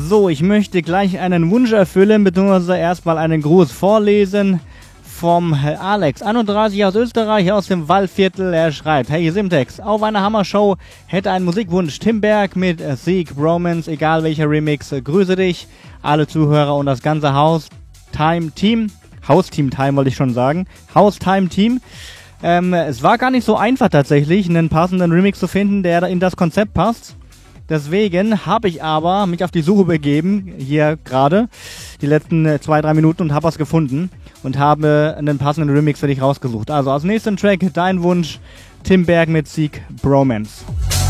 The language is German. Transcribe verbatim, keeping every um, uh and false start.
So, ich möchte gleich einen Wunsch erfüllen, beziehungsweise erstmal einen Gruß vorlesen vom Alex, einunddreißig aus Österreich, aus dem Waldviertel. Er schreibt: Hey Simtex, auf einer Hammershow hätte ein Musikwunsch Tim Berg mit Sieg, Bromance, egal welcher Remix, grüße dich, alle Zuhörer und das ganze Haus Time Team, Haus Team Time wollte ich schon sagen, Haus Time Team. Ähm, es war gar nicht so einfach tatsächlich, einen passenden Remix zu finden, der in das Konzept passt. Deswegen habe ich aber mich auf die Suche begeben, hier gerade, die letzten zwei, drei Minuten, und habe was gefunden und habe einen passenden Remix für dich rausgesucht. Also als nächsten Track dein Wunsch, Tim Berg mit Sieg, Bromance.